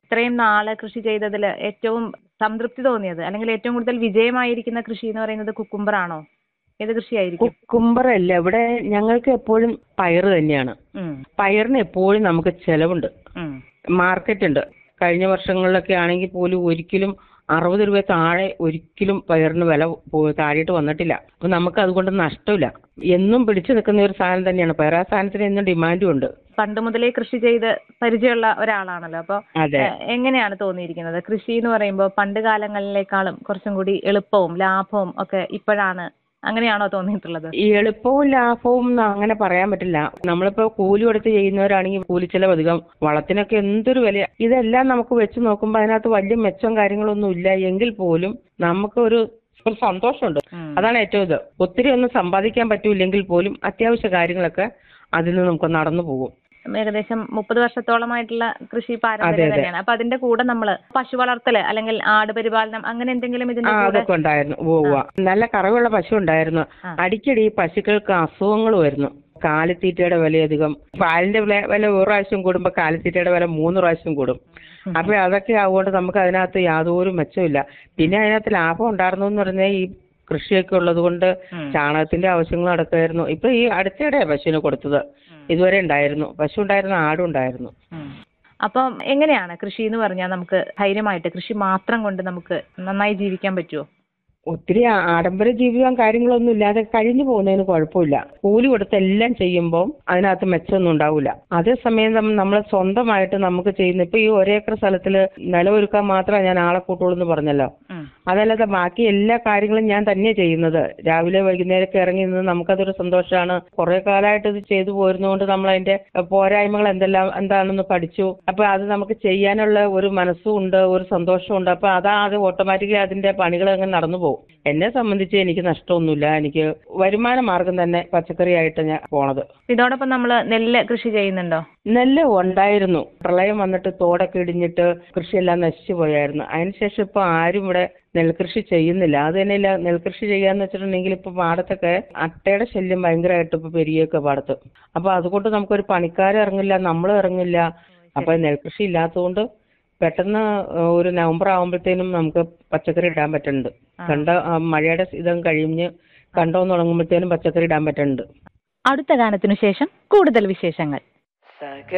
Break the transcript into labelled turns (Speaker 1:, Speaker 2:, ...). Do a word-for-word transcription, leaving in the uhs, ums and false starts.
Speaker 1: ഇത്രയും നാള് കൃഷി ചെയ്തതിൽ ഏറ്റവും സംതൃപ്തി തോന്നിയത് അല്ലെങ്കിൽ ഏറ്റവും കൂടുതൽ വിജയമായിരിക്കുന്ന കൃഷി എന്ന് പറയുന്നത് കുക്കുംബർ ആണോ? ഏത് കൃഷിയായിരിക്കും?
Speaker 2: കുക്കുംബർ അല്ല, ഇവിടെ ഞങ്ങൾക്ക് എപ്പോഴും പയറ് തന്നെയാണ്. പയറിന് എപ്പോഴും നമുക്ക് ചെലവുണ്ട്, മാർക്കറ്റ് ഉണ്ട്. കഴിഞ്ഞ വർഷങ്ങളിലൊക്കെ ആണെങ്കിൽ പോലും ഒരിക്കലും അറുപത് രൂപ താഴെ ഒരിക്കലും പയറിന് വില താഴെയിട്ട് വന്നിട്ടില്ല. അപ്പൊ നമുക്ക് അതുകൊണ്ട് നഷ്ടമില്ല. എന്നും പിടിച്ചു നിൽക്കുന്ന ഒരു സാധനം തന്നെയാണ് പയർ. ആ സാധനത്തിന് എന്നും ഡിമാൻഡും ഉണ്ട്.
Speaker 1: പണ്ട് മുതലേ കൃഷി ചെയ്ത് പരിചയമുള്ള ഒരാളാണല്ലോ, അപ്പൊ എങ്ങനെയാണ് തോന്നിയിരിക്കുന്നത്? കൃഷി എന്ന് പറയുമ്പോൾ പണ്ട് കാലങ്ങളിലേക്കാളും കുറച്ചും കൂടി എളുപ്പവും ലാഭവും ഒക്കെ ഇപ്പോഴാണ്, അങ്ങനെയാണോ തോന്നിയിട്ടുള്ളത്?
Speaker 2: ഈ എളുപ്പവും ലാഭവും അങ്ങനെ പറയാൻ പറ്റില്ല. നമ്മളിപ്പോ കൂലി കൊടുത്ത് ചെയ്യുന്നവരാണെങ്കിൽ കൂലിച്ചെലവ് അധികം, വളത്തിനൊക്കെ എന്തൊരു വില. ഇതെല്ലാം നമുക്ക് വെച്ച് നോക്കുമ്പോൾ അതിനകത്ത് വലിയ മെച്ചം കാര്യങ്ങളൊന്നും ഇല്ല എങ്കിൽ പോലും നമുക്ക് ഒരു ഒരു സന്തോഷമുണ്ട്. അതാണ് ഏറ്റവും ഇത്. ഒത്തിരി ഒന്നും സമ്പാദിക്കാൻ പറ്റൂല്ലെങ്കിൽ പോലും അത്യാവശ്യ കാര്യങ്ങളൊക്കെ അതിൽ നിന്ന് നമുക്ക് നടന്നു പോകും.
Speaker 1: ഏകദേശം മുപ്പത് വർഷത്തോളമായിട്ടുള്ള കൃഷി പാരമ്പര്യം തന്നെയാണ്. അപ്പൊ അതിന്റെ കൂടെ നമ്മള് പശു വളർത്തല് അല്ലെങ്കിൽ ആട് പരിപാലനം അങ്ങനെ എന്തെങ്കിലും ഇതിന്റെ
Speaker 2: അതൊക്കെ ഉണ്ടായിരുന്നു. ഓ, നല്ല കറവുള്ള പശു ഉണ്ടായിരുന്നു. അടിക്കടി പശുക്കൾക്ക് അസുഖങ്ങൾ വരുന്നു. കാലിത്തീറ്റയുടെ വിലയധികം, പാലിന്റെ വില വില ഒരു പ്രാവശ്യം കൂടുമ്പോ കാലിത്തീറ്റയുടെ വില മൂന്ന് പ്രാവശ്യം കൂടും. അപ്പൊ അതൊക്കെ ആവുകൊണ്ട് നമുക്ക് അതിനകത്ത് യാതൊരു മെച്ചമില്ല. പിന്നെ അതിനകത്ത് ലാഭം ഉണ്ടായിരുന്നു എന്ന് പറഞ്ഞാൽ ഈ കൃഷിയൊക്കെ ഉള്ളത് കൊണ്ട് ചാണകത്തിന്റെ ആവശ്യങ്ങൾ നടക്കുമായിരുന്നു. ഇപ്പൊ ഈ അടുത്തിടെ പശുവിന് കൊടുത്തത്, ഇതുവരെ ഉണ്ടായിരുന്നു പശു ഉണ്ടായിരുന്നു, ആടും ഉണ്ടായിരുന്നു.
Speaker 1: അപ്പം എങ്ങനെയാണ് കൃഷി എന്ന് പറഞ്ഞാൽ നമുക്ക് ധൈര്യമായിട്ട് കൃഷി മാത്രം കൊണ്ട് നമുക്ക് നന്നായി ജീവിക്കാൻ പറ്റുമോ?
Speaker 2: ഒത്തിരി ആഡംബര ജീവിതം കാര്യങ്ങളൊന്നും ഇല്ലാതെ കഴിഞ്ഞു പോകുന്നതിന് കുഴപ്പമില്ല. കൂലി കൊടുത്ത് എല്ലാം ചെയ്യുമ്പോൾ അതിനകത്ത് മെച്ചമൊന്നും ഉണ്ടാവില്ല. അതേസമയം നമ്മൾ സ്വന്തമായിട്ട് നമുക്ക് ചെയ്യുന്ന, ഇപ്പൊ ഈ ഒരേക്കർ സ്ഥലത്തില് നിലമൊരുക്കാൻ മാത്രമേ ഞാൻ ആളെ കൂട്ടുള്ളൂ എന്ന് പറഞ്ഞല്ലോ, അതല്ലാതെ ബാക്കി എല്ലാ കാര്യങ്ങളും ഞാൻ തന്നെ ചെയ്യുന്നത്. രാവിലെ വൈകുന്നേരമൊക്കെ ഇറങ്ങി നിന്ന് നമുക്കതൊരു സന്തോഷമാണ്. കുറെ കാലമായിട്ട് ഇത് ചെയ്തു പോരുന്നതുകൊണ്ട് നമ്മൾ അതിന്റെ പോരായ്മകൾ എന്തെല്ലാം എന്താണെന്ന് പഠിച്ചു. അപ്പൊ അത് നമുക്ക് ചെയ്യാനുള്ള ഒരു മനസ്സും ഉണ്ട്, ഒരു സന്തോഷമുണ്ട്. അപ്പൊ അതാ അത് ഓട്ടോമാറ്റിക്കലി അതിന്റെ പണികൾ അങ്ങനെ നടന്നു പോകും. എന്നെ സംബന്ധിച്ച് എനിക്ക് നഷ്ടമൊന്നുമില്ല. എനിക്ക് വരുമാന മാർഗം തന്നെ പച്ചക്കറി ആയിട്ട് ഞാൻ പോണത്.
Speaker 1: ഇതോടൊപ്പം നമ്മള് നെല്ല് കൃഷി ചെയ്യുന്നുണ്ടോ?
Speaker 2: നെല്ല് ഉണ്ടായിരുന്നു. പ്രളയം വന്നിട്ട് തോടൊക്കെ ഇടിഞ്ഞിട്ട് കൃഷിയെല്ലാം നശിച്ചു പോയായിരുന്നു. അതിനുശേഷം ഇപ്പൊ ആരും ഇവിടെ നെൽകൃഷി ചെയ്യുന്നില്ല. അത് തന്നെയല്ല, നെൽകൃഷി ചെയ്യാന്ന് വെച്ചിട്ടുണ്ടെങ്കിൽ ഇപ്പൊ പാടത്തൊക്കെ അട്ടയുടെ ശല്യം ഭയങ്കരമായിട്ട് ഇപ്പൊ പെരിയൊക്കെ പാടത്ത്. അപ്പൊ അതുകൊണ്ട് നമുക്കൊരു പണിക്കാരും ഇറങ്ങില്ല, നമ്മളും ഇറങ്ങില്ല. അപ്പൊ നെൽകൃഷി ഇല്ലാത്തതുകൊണ്ട് പെട്ടെന്ന് ഒരു നവംബർ ആകുമ്പോഴത്തേനും നമുക്ക് പച്ചക്കറി ഇടാൻ പറ്റുന്നുണ്ട്. കണ്ട മഴയുടെ ഇതും കഴിഞ്ഞ് കണ്ടോന്ന് തുടങ്ങുമ്പോഴത്തേനും പച്ചക്കറി ഇടാൻ പറ്റുന്നുണ്ട്.
Speaker 1: അടുത്ത ഗാനത്തിനു ശേഷം കൂടുതൽ വിശേഷങ്ങൾ.